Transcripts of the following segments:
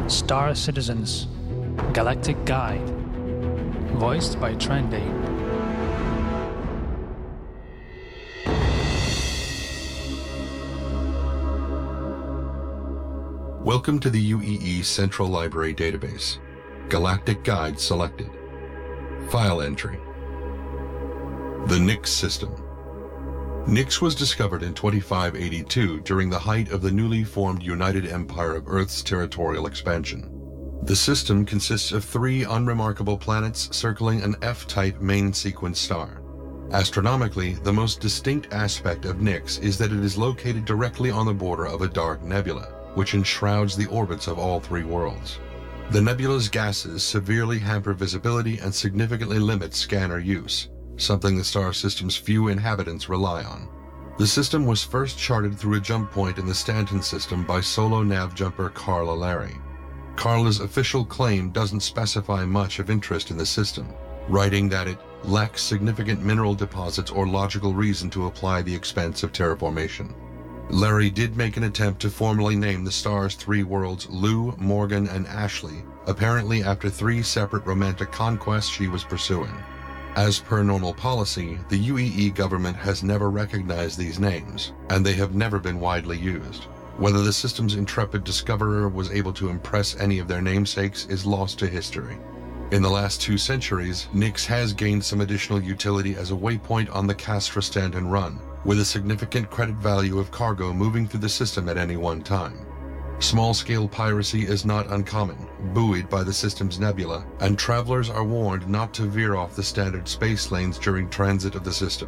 Star Citizens Galactic Guide, voiced by Trendy. Welcome to the UEE Central Library Database. Galactic Guide selected. File entry. The Nix System. Nix was discovered in 2582 during the height of the newly formed United Empire of Earth's territorial expansion. The system consists of 3 unremarkable planets circling an F-type main sequence star. Astronomically, the most distinct aspect of Nix is that it is located directly on the border of a dark nebula, which enshrouds the orbits of all 3 worlds. The nebula's gases severely hamper visibility and significantly limit scanner use, something the star system's few inhabitants rely on. The system was first charted through a jump point in the Stanton system by solo nav jumper Carla Larry. Carla's official claim doesn't specify much of interest in the system, writing that it lacks significant mineral deposits or logical reason to apply the expense of terraformation. Larry did make an attempt to formally name the star's 3 worlds Lou, Morgan, and Ashley, apparently after 3 separate romantic conquests she was pursuing. As per normal policy, the UEE government has never recognized these names, and they have never been widely used. Whether the system's intrepid discoverer was able to impress any of their namesakes is lost to history. In the last 2 centuries, Nix has gained some additional utility as a waypoint on the Castra-Stanton run, with a significant credit value of cargo moving through the system at any one time. Small-scale piracy is not uncommon, buoyed by the system's nebula, and travelers are warned not to veer off the standard space lanes during transit of the system.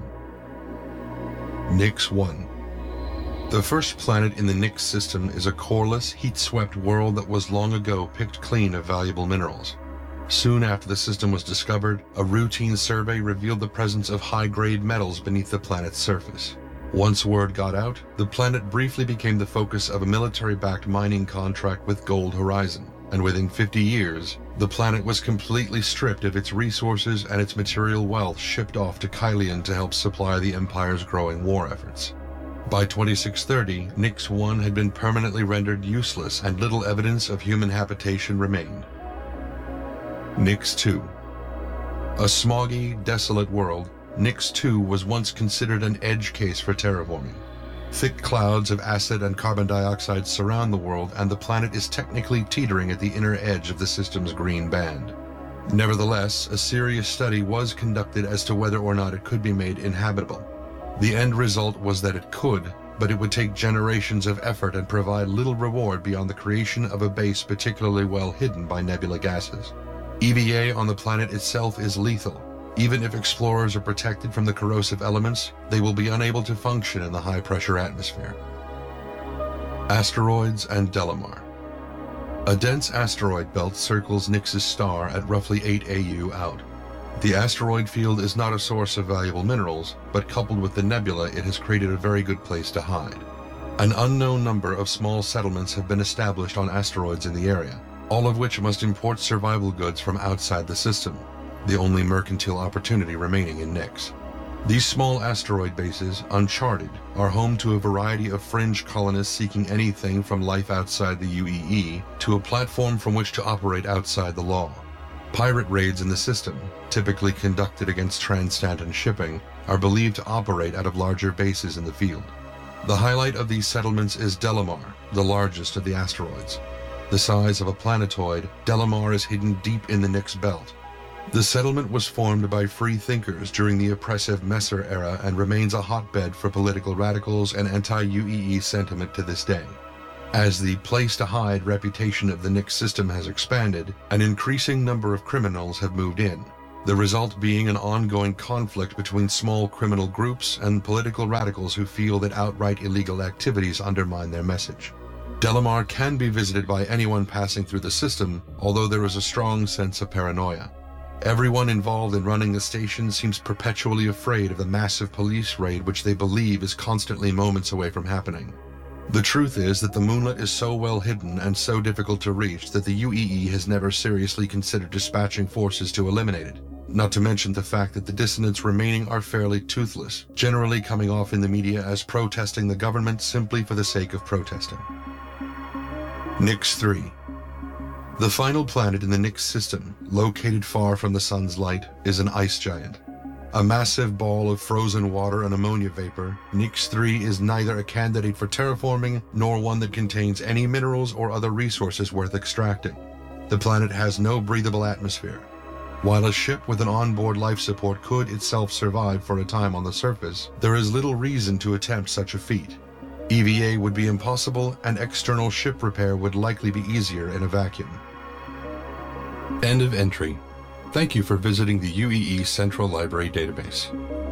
Nix 1. The first planet in the Nix system is a coreless, heat-swept world that was long ago picked clean of valuable minerals. Soon after the system was discovered, a routine survey revealed the presence of high-grade metals beneath the planet's surface. Once word got out, the planet briefly became the focus of a military-backed mining contract with Gold Horizon, and within 50 years, the planet was completely stripped of its resources and its material wealth shipped off to Kylian to help supply the Empire's growing war efforts. By 2630, Nix 1 had been permanently rendered useless and little evidence of human habitation remained. Nix 2. A smoggy, desolate world, Nix 2 was once considered an edge case for terraforming. Thick clouds of acid and carbon dioxide surround the world, and the planet is technically teetering at the inner edge of the system's green band. Nevertheless, a serious study was conducted as to whether or not it could be made inhabitable. The end result was that it could, but it would take generations of effort and provide little reward beyond the creation of a base particularly well hidden by nebula gases. EVA on the planet itself is lethal. Even if explorers are protected from the corrosive elements, they will be unable to function in the high-pressure atmosphere. Asteroids and Delamar. A dense asteroid belt circles Nix's star at roughly 8 AU out. The asteroid field is not a source of valuable minerals, but coupled with the nebula, it has created a very good place to hide. An unknown number of small settlements have been established on asteroids in the area, all of which must import survival goods from outside the system, the only mercantile opportunity remaining in Nix. These small asteroid bases, uncharted, are home to a variety of fringe colonists seeking anything from life outside the UEE to a platform from which to operate outside the law. Pirate raids in the system, typically conducted against Trans-Stanton shipping, are believed to operate out of larger bases in the field. The highlight of these settlements is Delamar, the largest of the asteroids. The size of a planetoid, Delamar is hidden deep in the Nix belt. The settlement was formed by free thinkers during the oppressive Messer era and remains a hotbed for political radicals and anti-UEE sentiment to this day. As the place-to-hide reputation of the Nix system has expanded, an increasing number of criminals have moved in, the result being an ongoing conflict between small criminal groups and political radicals who feel that outright illegal activities undermine their message. Delamar can be visited by anyone passing through the system, although there is a strong sense of paranoia. Everyone involved in running the station seems perpetually afraid of the massive police raid which they believe is constantly moments away from happening. The truth is that the moonlet is so well hidden and so difficult to reach that the UEE has never seriously considered dispatching forces to eliminate it, not to mention the fact that the dissidents remaining are fairly toothless, generally coming off in the media as protesting the government simply for the sake of protesting. Nix 3. The final planet in the Nix system, located far from the sun's light, is an ice giant. A massive ball of frozen water and ammonia vapor, Nix 3 is neither a candidate for terraforming nor one that contains any minerals or other resources worth extracting. The planet has no breathable atmosphere. While a ship with an onboard life support could itself survive for a time on the surface, there is little reason to attempt such a feat. EVA would be impossible, and external ship repair would likely be easier in a vacuum. End of entry. Thank you for visiting the UEE Central Library database.